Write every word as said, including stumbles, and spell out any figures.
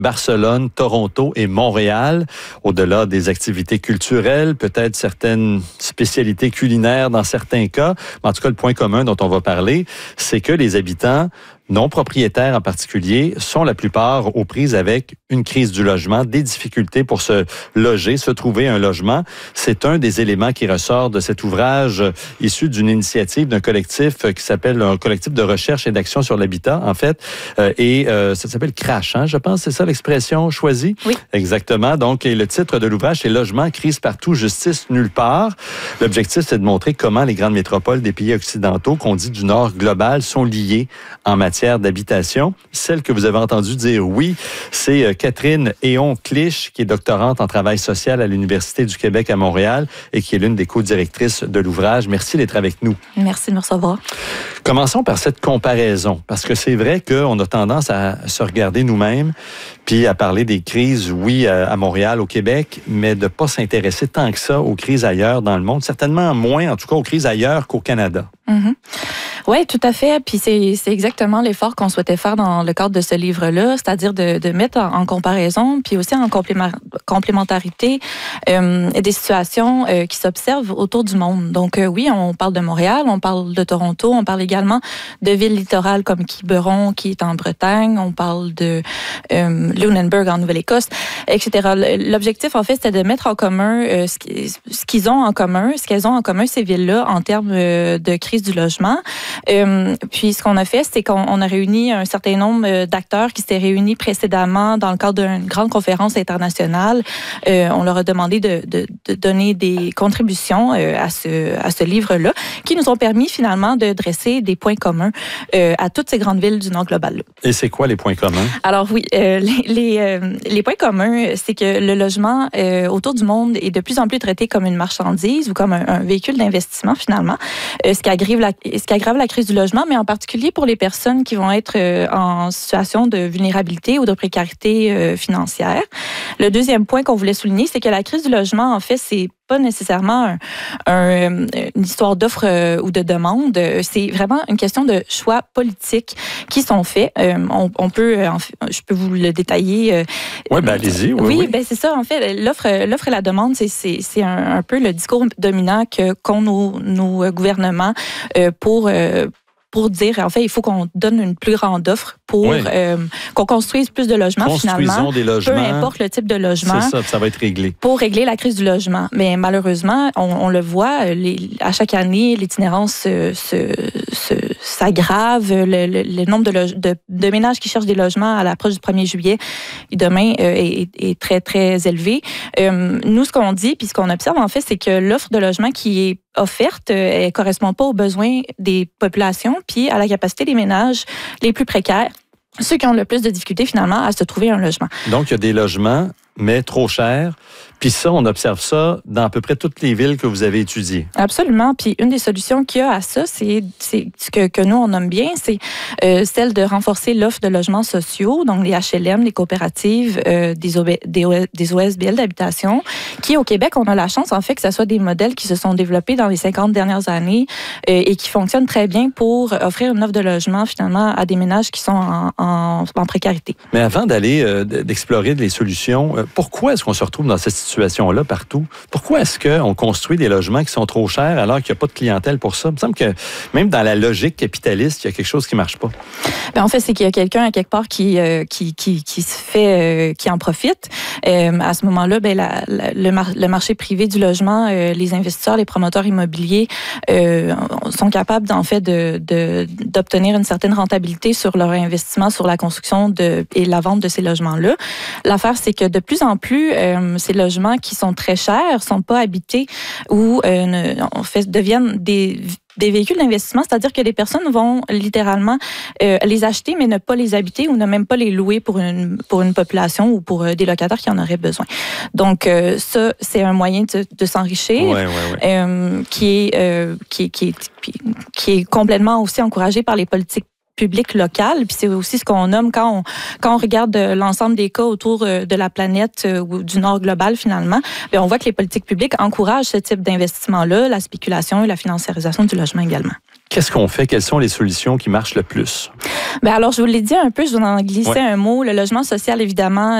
Barcelone, Toronto et Montréal. Au-delà des activités culturelles, peut-être certaines spécialités culinaires dans certains cas. Mais en tout cas, le point commun dont on va parler, c'est que les habitants non propriétaires en particulier, sont la plupart aux prises avec une crise du logement, des difficultés pour se loger, se trouver un logement. C'est un des éléments qui ressort de cet ouvrage issu d'une initiative d'un collectif qui s'appelle un collectif de recherche et d'action sur l'habitat, en fait. Euh, et euh, ça s'appelle Crash, hein, je pense, c'est ça l'expression choisie? Oui. Exactement. Donc, et le titre de l'ouvrage, c'est « Logement, crise partout, justice nulle part ». L'objectif, c'est de montrer comment les grandes métropoles des pays occidentaux, qu'on dit du Nord global, sont liées en matière d'habitation. Celle que vous avez entendu dire oui, c'est Catherine Héon-Clich, qui est doctorante en travail social à l'Université du Québec à Montréal et qui est l'une des co-directrices de l'ouvrage. Merci d'être avec nous. Merci de me recevoir. Commençons par cette comparaison, parce que c'est vrai qu'on a tendance à se regarder nous-mêmes, puis à parler des crises, oui, à Montréal, au Québec, mais de ne pas s'intéresser tant que ça aux crises ailleurs dans le monde, certainement moins, en tout cas, aux crises ailleurs qu'au Canada. Mm-hmm. Oui, tout à fait. Puis c'est, c'est exactement l'effort qu'on souhaitait faire dans le cadre de ce livre-là, c'est-à-dire de, de mettre en, en comparaison, puis aussi en complément, complémentarité euh, des situations euh, qui s'observent autour du monde. Donc euh, oui, on parle de Montréal, on parle de Toronto, on parle également de villes littorales comme Quiberon, qui est en Bretagne, on parle de euh, Lunenburg en Nouvelle-Écosse, et cetera. L'objectif, en fait, c'était de mettre en commun euh, ce, ce qu'ils ont en commun, ce qu'elles ont en commun, ces villes-là, en termes euh, de crise du logement. Euh, puis ce qu'on a fait, c'est qu'on on a réuni un certain nombre d'acteurs qui s'étaient réunis précédemment dans le cadre d'une grande conférence internationale. Euh, on leur a demandé de, de, de donner des contributions euh, à ce, à ce livre-là, qui nous ont permis finalement de dresser des points communs euh, à toutes ces grandes villes du Nord global. Et c'est quoi les points communs? Alors oui, euh, les, les, euh, les points communs, c'est que le logement euh, autour du monde est de plus en plus traité comme une marchandise ou comme un, un véhicule d'investissement finalement, euh, ce qui aggrave la, ce qui aggrave la crise du logement, mais en particulier pour les personnes qui vont être euh, en situation de vulnérabilité ou de précarité euh, financière. Le deuxième point qu'on voulait souligner, c'est que la crise du logement, en fait, c'est pas nécessairement un, un, une histoire d'offre euh, ou de demande. C'est vraiment une question de choix politiques qui sont faits. Euh, on, on peut, euh, je peux vous le détailler. Euh, ouais, ben allez-y. Oui, oui, oui. Ben c'est ça. En fait, l'offre, l'offre et la demande, c'est, c'est, c'est un, un peu le discours dominant que qu'ont nos, nos gouvernements euh, pour euh, pour dire, en fait, il faut qu'on donne une plus grande offre pour oui. euh, qu'on construise plus de logements, Construisons finalement. des logements. Peu importe le type de logement. C'est ça, ça va être réglé. Pour régler la crise du logement. Mais malheureusement, on, on le voit, les, à chaque année, l'itinérance se, se, se, s'aggrave. Le, le, le nombre de, loge, de, de ménages qui cherchent des logements à l'approche du premier juillet, demain, euh, est, est très, très élevé. Euh, nous, ce qu'on dit, puis ce qu'on observe, en fait, c'est que l'offre de logement qui est offerte, elle ne correspond pas aux besoins des populations puis à la capacité des ménages les plus précaires, ceux qui ont le plus de difficultés finalement à se trouver un logement. Donc, il y a des logements, mais trop chers. Puis ça, on observe ça dans à peu près toutes les villes que vous avez étudiées. Absolument. Puis une des solutions qu'il y a à ça, c'est, c'est ce que, que nous, on nomme bien, c'est euh, celle de renforcer l'offre de logements sociaux, donc les H L M, les coopératives, euh, des, O B, des, O, des O S B L d'habitation, qui au Québec, on a la chance, en fait, que ce soit des modèles qui se sont développés dans les cinquante dernières années euh, et qui fonctionnent très bien pour offrir une offre de logement, finalement, à des ménages qui sont en, en, en précarité. Mais avant d'aller, euh, d'explorer les solutions, euh, pourquoi est-ce qu'on se retrouve dans cette situation situation-là partout? Pourquoi est-ce qu'on construit des logements qui sont trop chers alors qu'il n'y a pas de clientèle pour ça? Il me semble que même dans la logique capitaliste, il y a quelque chose qui ne marche pas. Bien, en fait, c'est qu'il y a quelqu'un à quelque part qui, euh, qui, qui, qui se fait, euh, qui en profite. Euh, à ce moment-là, ben, la, la, le, mar- le marché privé du logement, euh, les investisseurs, les promoteurs immobiliers euh, sont capables, en fait, de, de, d'obtenir une certaine rentabilité sur leur investissement, sur la construction de, et la vente de ces logements-là. L'affaire, c'est que de plus en plus, euh, ces logements qui sont très chers, sont pas habités ou euh, ne, en fait, deviennent des des véhicules d'investissement, c'est-à-dire que les personnes vont littéralement euh, les acheter, mais ne pas les habiter ou ne même pas les louer pour une, pour une population ou pour euh, des locataires qui en auraient besoin. Donc, euh, ça, c'est un moyen de, de s'enrichir ouais, ouais, ouais. Euh, qui, est, euh, qui, qui, est, qui est complètement aussi encouragé par les politiques public local, puis c'est aussi ce qu'on nomme quand on, quand on regarde l'ensemble des cas autour de la planète ou du Nord global finalement, bien, on voit que les politiques publiques encouragent ce type d'investissement-là, la spéculation et la financiarisation du logement également. Qu'est-ce qu'on fait? Quelles sont les solutions qui marchent le plus? Bien, alors, je vous l'ai dit un peu, je vous en glissais Ouais. un mot. Le logement social, évidemment,